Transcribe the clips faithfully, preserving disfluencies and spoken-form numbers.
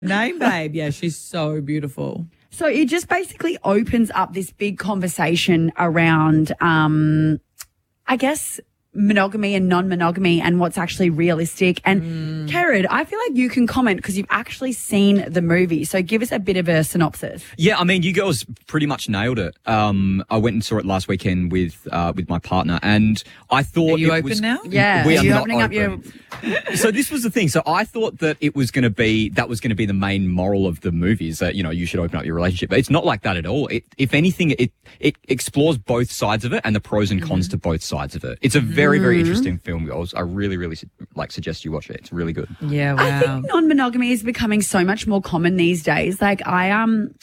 Name, babe. Yeah, she's so beautiful. So it just basically opens up this big conversation around, um, I guess, monogamy and non-monogamy and what's actually realistic. And mm. Kerrod, I feel like you can comment because you've actually seen the movie. So give us a bit of a synopsis. Yeah, I mean, you girls pretty much nailed it. Um, I went and saw it last weekend with uh, with my partner, and I thought are you it open was, now? Yeah, we are are you not opening open. up your? So this was the thing. So I thought that it was going to be that was going to be the main moral of the movie is that you know you should open up your relationship. But it's not like that at all. It, if anything, it it explores both sides of it and the pros and cons mm. to both sides of it. It's a very very Mm-hmm. interesting film, girls. I really, really like suggest you watch it. It's really good. Yeah, wow. I think non-monogamy is becoming so much more common these days. Like I um,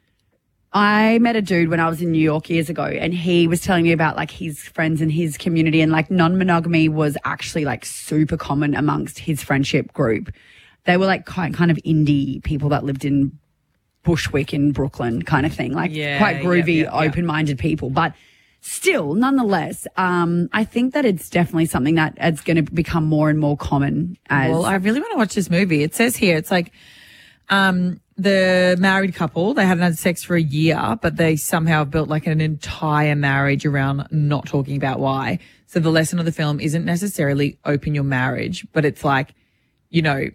I met a dude when I was in New York years ago, and he was telling me about like his friends in his community, and like non-monogamy was actually like super common amongst his friendship group. They were like kind kind of indie people that lived in Bushwick in Brooklyn, kind of thing, like yeah, quite groovy, yeah, yeah, yeah. open-minded people, but. Still, nonetheless, um, I think that it's definitely something that is going to become more and more common. As well, I really want to watch this movie. It says here, it's like um, the married couple, they hadn't had sex for a year, but they somehow built like an entire marriage around not talking about why. So the lesson of the film isn't necessarily open your marriage, but it's like, you know,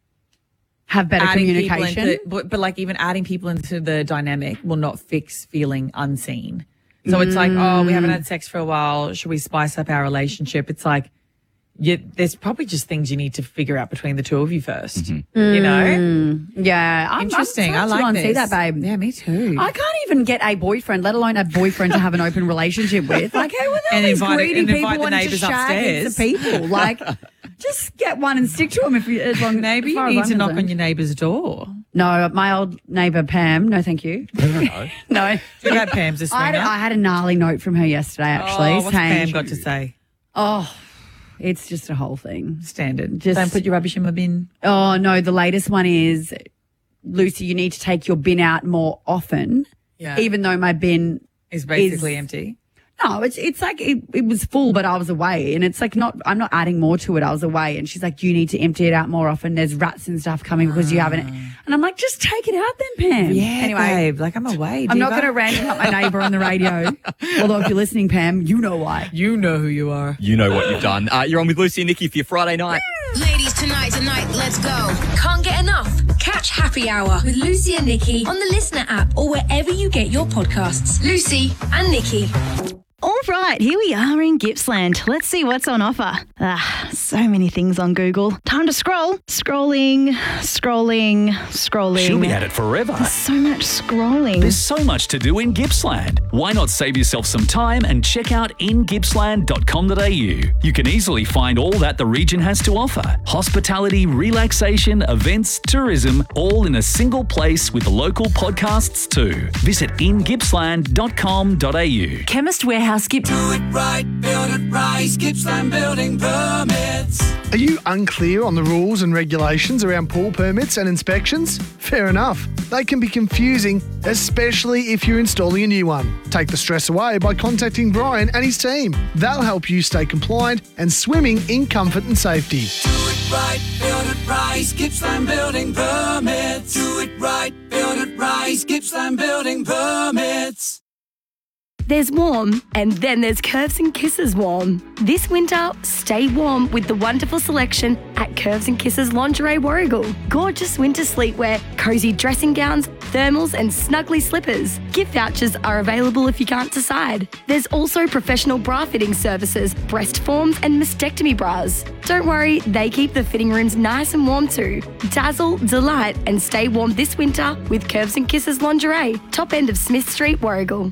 have better adding people communication. into- but, but like even adding people into the dynamic will not fix feeling unseen. So it's like, oh, we haven't had sex for a while. Should we spice up our relationship? It's like, you, there's probably just things you need to figure out between the two of you first. Mm-hmm. You know? Mm, yeah. I'm, Interesting. I'm I like to this. see that, babe. Yeah, me too. I can't even get a boyfriend, let alone a boyfriend to have an open relationship with. Like, who are all And these invite- greedy and people invite the wanting to neighbours shag into upstairs. people? Like, just get one and stick to them if you, as long Maybe as far you as need I'm to knock concerned. on your neighbour's door. No, my old neighbour Pam. No, thank you. No. No. What about Pam's a I had, swinger? I had a gnarly note from her yesterday, actually. oh, what's saying, Pam got to say? Oh, it's just a whole thing. Standard. Just- Don't put your rubbish in my bin. Oh, no, the latest one is, Lucy, you need to take your bin out more often, Yeah. even though my bin It's basically is- empty. No, it's it's like it, it was full, but I was away, and it's like not. I'm not adding more to it. I was away, and she's like, "You need to empty it out more often. There's rats and stuff coming because you haven't." And I'm like, "Just take it out then, Pam." Yeah, Anyway, babe. Like, I'm away, I'm not diva. going to rant about my neighbour on the radio. Although if you're listening, Pam, you know why. You know who you are. You know what you've done. Uh, you're on with Lucy and Nikki for your Friday night. Ladies, tonight, tonight, let's go. Can't get enough? Catch Happy Hour with Lucy and Nikki on the Listener app or wherever you get your podcasts. Lucy and Nikki. All right, here we are in Gippsland. Let's see what's on offer. Ah, so many things on Google. Time to scroll. Scrolling, scrolling, scrolling. She'll be at it forever. So much scrolling. There's so much to do in Gippsland. Why not save yourself some time and check out in gippsland dot com dot a u? You can easily find all that the region has to offer. Hospitality, relaxation, events, tourism, all in a single place with local podcasts too. Visit in gippsland dot com dot a u. Chemist Warehouse Gips. Do it right, build it right. Gippsland Building Permits. Are you unclear on the rules and regulations around pool permits and inspections? Fair enough. They can be confusing, especially if you're installing a new one. Take the stress away by contacting Brian and his team. They'll help you stay compliant and swimming in comfort and safety. Do it right, build it right. Gippsland Building Permits. Do it right, build it right. Gippsland Building Permits. There's warm, and then there's Curves and Kisses warm. This winter, stay warm with the wonderful selection at Curves and Kisses Lingerie Warrigal. Gorgeous winter sleepwear, cozy dressing gowns, thermals and snuggly slippers. Gift vouchers are available if you can't decide. There's also professional bra fitting services, breast forms and mastectomy bras. Don't worry, they keep the fitting rooms nice and warm too. Dazzle, delight and stay warm this winter with Curves and Kisses Lingerie, top end of Smith Street, Warrigal.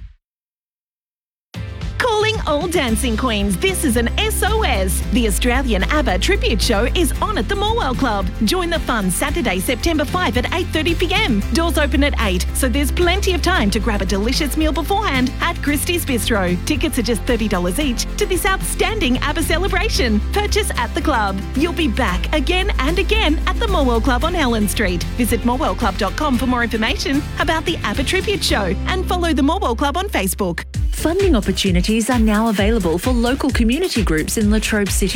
Calling all dancing queens, this is an S O S. The Australian ABBA Tribute Show is on at the Morwell Club. Join the fun Saturday, September fifth at eight thirty p m. Doors open at eight, so there's plenty of time to grab a delicious meal beforehand at Christie's Bistro. Tickets are just thirty dollars each to this outstanding ABBA celebration. Purchase at the club. You'll be back again and again at the Morwell Club on Helen Street. Visit morwell club dot com for more information about the ABBA Tribute Show and follow the Morwell Club on Facebook. Funding opportunities are now available for local community groups in Latrobe City.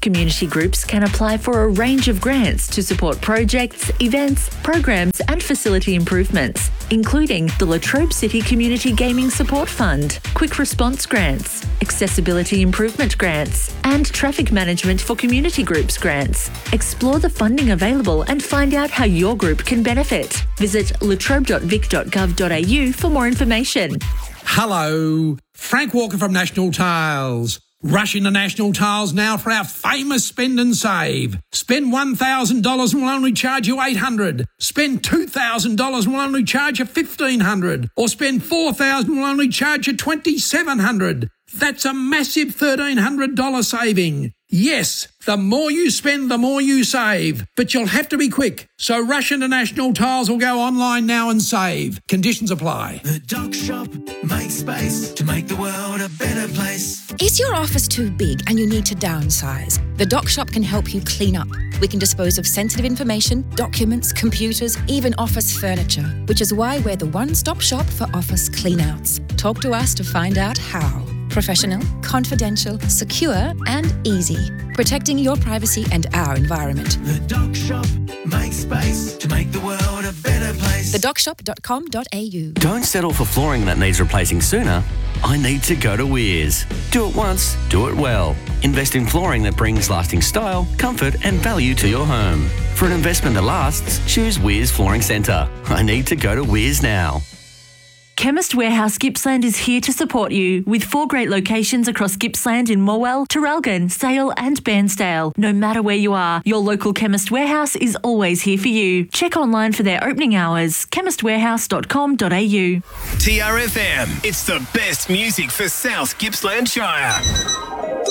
Community groups can apply for a range of grants to support projects, events, programs and facility improvements, including the Latrobe City Community Gaming Support Fund, Quick Response Grants, Accessibility Improvement Grants, and Traffic Management for Community Groups Grants. Explore the funding available and find out how your group can benefit. Visit latrobe dot vic dot gov dot a u for more information. Hello, Frank Walker from National Tiles. Rush into National Tiles now for our famous spend and save. Spend one thousand dollars and we'll only charge you eight hundred dollars. Spend two thousand dollars and we'll only charge you fifteen hundred dollars. Or spend four thousand dollars and we'll only charge you twenty-seven hundred dollars. That's a massive thirteen hundred dollars saving. Yes, the more you spend, the more you save. But you'll have to be quick. So rush into National Tiles or go online now and save. Conditions apply. The Doc Shop makes space to make the world a better place. Is your office too big and you need to downsize? The Doc Shop can help you clean up. We can dispose of sensitive information, documents, computers, even office furniture, which is why we're the one-stop shop for office cleanouts. Talk to us to find out how. Professional, confidential, secure, and easy. Protecting your privacy and our environment. The Doc Shop makes space to make the world a better place. the doc shop dot com dot a u. Don't settle for flooring that needs replacing sooner. I need to go to Weirs. Do it once, do it well. Invest in flooring that brings lasting style, comfort, and value to your home. For an investment that lasts, choose Weirs Flooring Centre. I need to go to Weirs now. Chemist Warehouse Gippsland is here to support you with four great locations across Gippsland in Morwell, Traralgon, Sale and Bairnsdale. No matter where you are, your local Chemist Warehouse is always here for you. Check online for their opening hours, chemist warehouse dot com dot a u. T R F M, it's the best music for South Gippsland Shire.